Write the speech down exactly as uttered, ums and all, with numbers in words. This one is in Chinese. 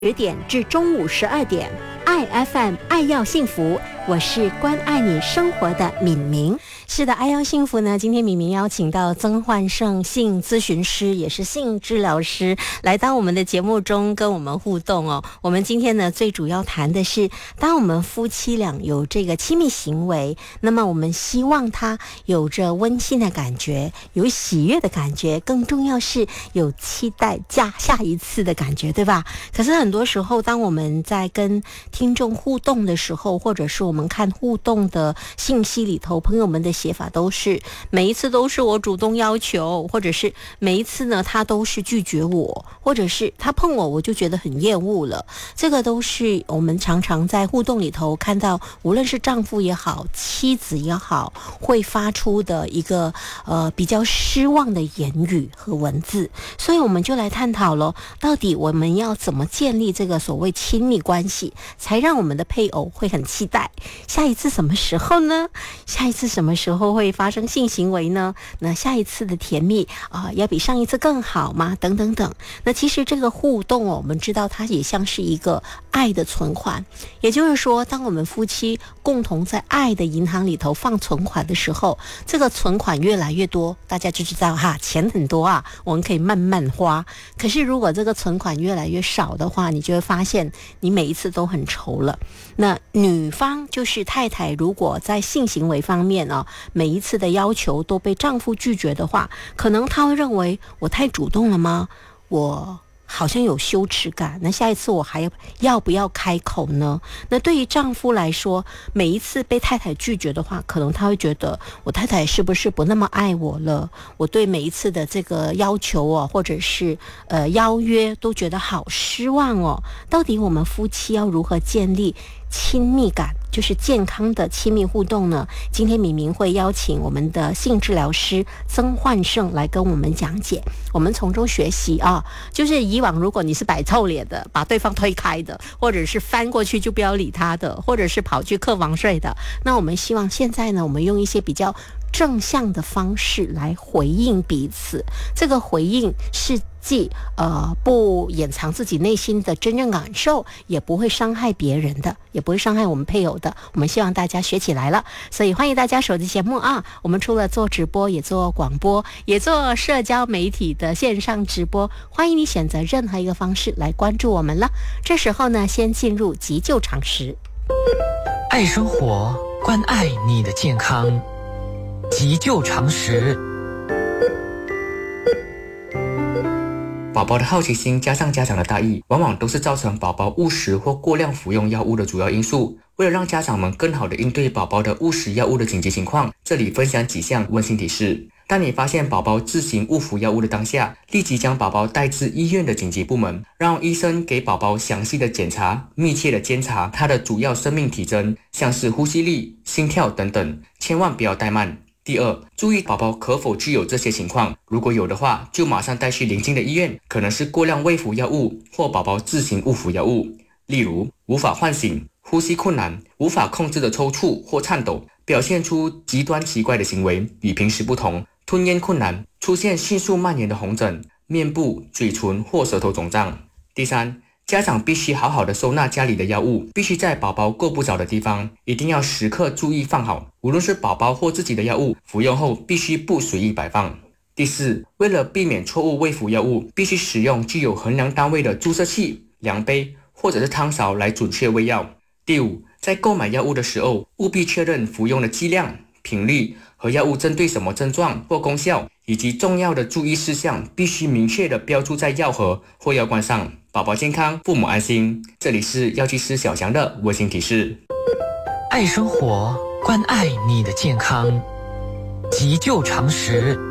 十点至中午十二点，爱 F M 爱要幸福，我是关爱你生活的敏明。是的，爱要幸福呢，今天敏明邀请到曾焕胜性咨询师，也是性治疗师，来到我们的节目中跟我们互动哦。我们今天呢，最主要谈的是，当我们夫妻俩有这个亲密行为，那么我们希望他有着温馨的感觉，有喜悦的感觉，更重要是有期待下下一次的感觉，对吧？可是很多时候，当我们在跟听众互动的时候，或者是我们看互动的信息里头，朋友们的写法都是每一次都是我主动要求，或者是每一次呢他都是拒绝我，或者是他碰我我就觉得很厌恶了。这个都是我们常常在互动里头看到，无论是丈夫也好，妻子也好，会发出的一个呃比较失望的言语和文字。所以我们就来探讨了，到底我们要怎么建立这个所谓亲密关系，才让我们的配偶会很期待下一次什么时候呢？下一次什么时候会发生性行为呢？那下一次的甜蜜啊、呃，要比上一次更好吗？等等等。那其实这个互动哦，我们知道它也像是一个爱的存款，也就是说，当我们夫妻共同在爱的银行里头放存款的时候，这个存款越来越多，大家就知道哈，钱很多啊，我们可以慢慢花。可是如果这个存款越来越少的话，你就会发现你每一次都很愁了。那女方就是太太，如果在性行为方面啊，每一次的要求都被丈夫拒绝的话，可能他会认为我太主动了吗？我好像有羞耻感，那下一次我还要要不要开口呢？那对于丈夫来说，每一次被太太拒绝的话，可能他会觉得我太太是不是不那么爱我了？我对每一次的这个要求哦，或者是呃邀约都觉得好失望哦。到底我们夫妻要如何建立亲密感，就是健康的亲密互动呢？今天敏明会邀请我们的性治疗师曾焕胜来跟我们讲解，我们从中学习啊。就是以往如果你是摆臭脸的，把对方推开的，或者是翻过去就不要理他的，或者是跑去客房睡的，那我们希望现在呢，我们用一些比较正向的方式来回应彼此。这个回应是既呃不掩藏自己内心的真正感受，也不会伤害别人的，也不会伤害我们配偶的。我们希望大家学起来了，所以欢迎大家手机节目啊！我们除了做直播，也做广播，也做社交媒体的线上直播，欢迎你选择任何一个方式来关注我们了。这时候呢，先进入急救常识。 爱生活，关爱你的健康。急救常识。 宝宝的好奇心加上家长的大意，往往都是造成宝宝误食或过量服用药物的主要因素。为了让家长们更好地应对宝宝的误食药物的紧急情况，这里分享几项温馨提示。当你发现宝宝自行误服药物的当下，立即将宝宝带至医院的紧急部门，让医生给宝宝详细的检查，密切的监察他的主要生命体征，像是呼吸力、心跳等等，千万不要怠慢。第二，注意宝宝可否具有这些情况，如果有的话，就马上带去邻近的医院，可能是过量喂服药物或宝宝自行误服药物。例如，无法唤醒、呼吸困难、无法控制的抽搐或颤抖，表现出极端奇怪的行为，与平时不同，吞咽困难，出现迅速蔓延的红疹，面部、嘴唇或舌头肿胀。第三，家长必须好好的收纳家里的药物，必须在宝宝够不着的地方，一定要时刻注意放好。无论是宝宝或自己的药物，服用后必须不随意摆放。第四，为了避免错误喂服药物，必须使用具有衡量单位的注射器、量杯或者是汤勺来准确喂药。第五，在购买药物的时候，务必确认服用的剂量、频率和药物针对什么症状或功效，以及重要的注意事项必须明确的标注在药盒或药罐上。宝宝健康，父母安心。这里是药剂师小翔的温馨提示。 爱生活，关爱你的健康。急救常识。